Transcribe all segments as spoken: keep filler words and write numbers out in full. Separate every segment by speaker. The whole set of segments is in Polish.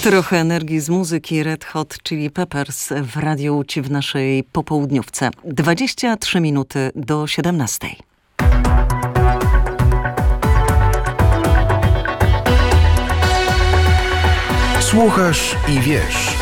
Speaker 1: Trochę energii z muzyki Red Hot Chili Peppers w Radiu Łódź w naszej popołudniówce. dwadzieścia trzy minuty do siedemnastej.
Speaker 2: Słuchasz i wiesz.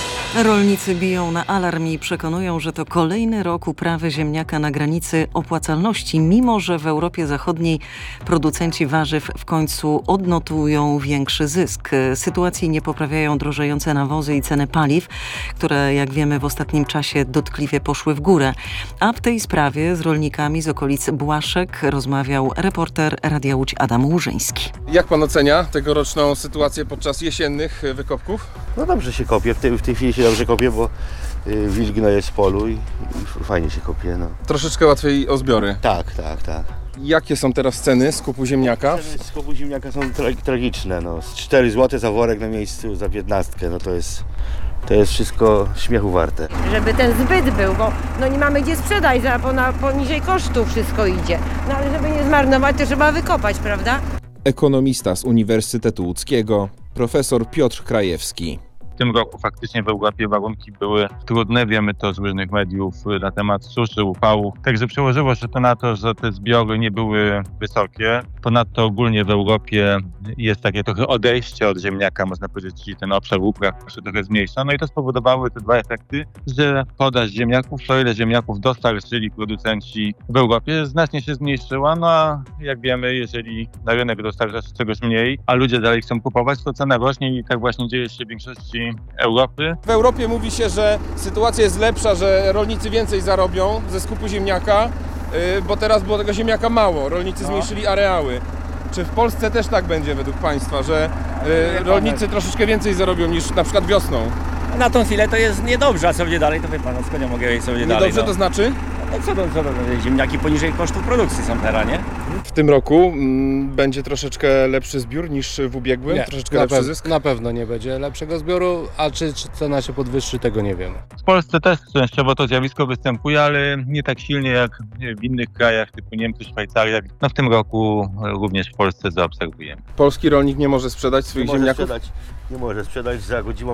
Speaker 1: Rolnicy biją na alarm i przekonują, że to kolejny rok uprawy ziemniaka na granicy opłacalności, mimo że w Europie Zachodniej producenci warzyw w końcu odnotują większy zysk. Sytuacji nie poprawiają drożejące nawozy i ceny paliw, które, jak wiemy, w ostatnim czasie dotkliwie poszły w górę. A w tej sprawie z rolnikami z okolic Błaszek rozmawiał reporter Radia Łódź Adam Łużyński.
Speaker 3: Jak pan ocenia tegoroczną sytuację podczas jesiennych wykopków?
Speaker 4: No dobrze się kopie, w tej, w tej chwili się dobrze kopie, bo y, wilgno jest w polu i, i fajnie się kopie. No.
Speaker 3: Troszeczkę łatwiej o zbiory.
Speaker 4: Tak, tak, tak.
Speaker 3: Jakie są teraz ceny skupu ziemniaka?
Speaker 4: Ceny skupu ziemniaka są tra- tragiczne. No. Z cztery złote za worek na miejscu, za piętnastkę, no to jest, to jest wszystko śmiechu warte.
Speaker 5: Żeby ten zbyt był, bo no nie mamy gdzie sprzedać, za pona, poniżej kosztu wszystko idzie. No ale żeby nie zmarnować, to trzeba wykopać, prawda?
Speaker 3: Ekonomista z Uniwersytetu Łódzkiego, profesor Piotr Krajewski.
Speaker 6: W tym roku faktycznie w Europie warunki były trudne, wiemy to z różnych mediów na temat suszy, upałów. Także przełożyło się to na to, że te zbiory nie były wysokie. Ponadto ogólnie w Europie jest takie trochę odejście od ziemniaka, można powiedzieć, czyli ten obszar upraw się trochę zmniejsza. No i to spowodowały te dwa efekty, że podaż ziemniaków, to ile ziemniaków dostarczyli producenci w Europie, znacznie się zmniejszyła. No a jak wiemy, jeżeli na rynek dostarcza się czegoś mniej, a ludzie dalej chcą kupować, to cena rośnie i tak właśnie dzieje się w większości Europy.
Speaker 3: W Europie mówi się, że sytuacja jest lepsza, że rolnicy więcej zarobią ze skupu ziemniaka, yy, bo teraz było tego ziemniaka mało, rolnicy no. zmniejszyli areały. Czy w Polsce też tak będzie według Państwa, że yy, rolnicy troszeczkę więcej zarobią niż na przykład wiosną?
Speaker 7: Na tą chwilę to jest niedobrze, a co będzie dalej, to wie Pan, skąd ja mogę wiedzieć, co będzie dalej.
Speaker 3: Niedobrze
Speaker 7: no.
Speaker 3: to znaczy?
Speaker 7: No co to, co to, ziemniaki poniżej kosztów produkcji są teraz, nie?
Speaker 3: W tym roku m, będzie troszeczkę lepszy zbiór niż w ubiegłym?
Speaker 8: Nie,
Speaker 3: troszeczkę
Speaker 8: na
Speaker 3: lepszy
Speaker 8: pew-
Speaker 3: zysk?
Speaker 8: Na pewno nie będzie lepszego zbioru, a czy, czy cena się podwyższy, tego nie wiemy.
Speaker 6: W Polsce też częściowo to zjawisko występuje, ale nie tak silnie jak w innych krajach typu Niemcy, Szwajcaria. No w tym roku również w Polsce zaobserwujemy.
Speaker 3: Polski rolnik nie może sprzedać swoich
Speaker 4: nie może
Speaker 3: ziemniaków?
Speaker 4: Sprzedać, nie może sprzedać za godziwą,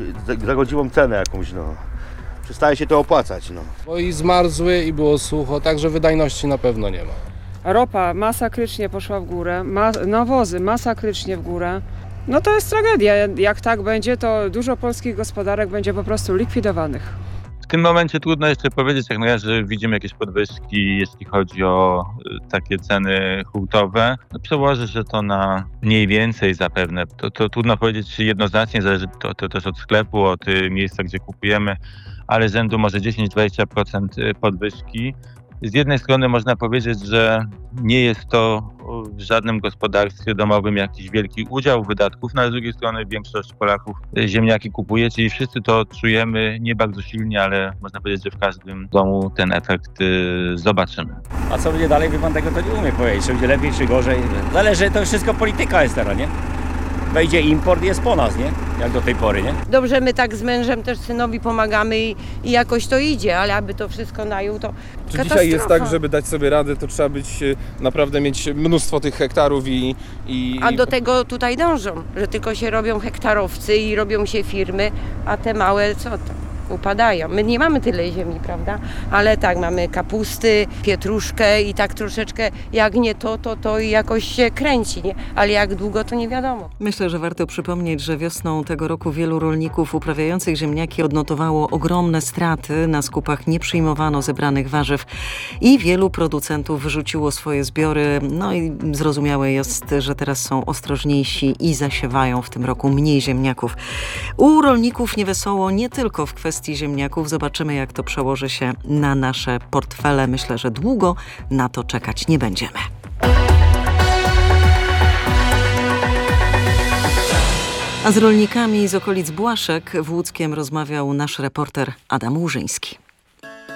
Speaker 4: za godziwą cenę jakąś, no. Przestaje się to opłacać, no.
Speaker 8: Bo i zmarzły i było sucho, także wydajności na pewno nie ma.
Speaker 9: Ropa masakrycznie poszła w górę, ma- nawozy masakrycznie w górę. No to jest tragedia. Jak tak będzie, to dużo polskich gospodarek będzie po prostu likwidowanych.
Speaker 6: W tym momencie trudno jeszcze powiedzieć, jak na razie widzimy jakieś podwyżki, jeśli chodzi o takie ceny hurtowe. No, przełoży się to na mniej więcej zapewne. To, to trudno powiedzieć jednoznacznie, zależy to, to też od sklepu, od miejsca, gdzie kupujemy, ale rzędu może dziesięć do dwudziestu procent podwyżki. Z jednej strony można powiedzieć, że nie jest to w żadnym gospodarstwie domowym jakiś wielki udział wydatków, no ale z drugiej strony większość Polaków ziemniaki kupuje, czyli wszyscy to czujemy nie bardzo silnie, ale można powiedzieć, że w każdym domu ten efekt y, zobaczymy.
Speaker 7: A co będzie dalej, wie Pan, tego to nie umie powiedzieć, czy będzie lepiej, czy gorzej. Zależy, to wszystko polityka jest teraz, nie? Wejdzie import, jest po nas, nie? Jak do tej pory, nie?
Speaker 5: Dobrze, my tak z mężem też synowi pomagamy i, i jakoś to idzie, ale aby to wszystko najął, to
Speaker 3: Czy
Speaker 5: katastrofa.
Speaker 3: dzisiaj jest tak, żeby dać sobie radę, to trzeba być naprawdę mieć mnóstwo tych hektarów i... i
Speaker 5: A do tego tutaj dążą, że tylko się robią hektarowcy i robią się firmy, a te małe co to? Upadają. My nie mamy tyle ziemi, prawda? Ale tak, mamy kapusty, pietruszkę i tak troszeczkę, jak nie to, to to i jakoś się kręci, nie? Ale jak długo, to nie wiadomo.
Speaker 1: Myślę, że warto przypomnieć, że wiosną tego roku wielu rolników uprawiających ziemniaki odnotowało ogromne straty. Na skupach nie przyjmowano zebranych warzyw i wielu producentów wyrzuciło swoje zbiory. No i zrozumiałe jest, że teraz są ostrożniejsi i zasiewają w tym roku mniej ziemniaków. U rolników niewesoło nie tylko w kwestii ziemniaków. Zobaczymy, jak to przełoży się na nasze portfele. Myślę, że długo na to czekać nie będziemy. A z rolnikami z okolic Błaszek w Łódzkiem rozmawiał nasz reporter Adam Łużyński.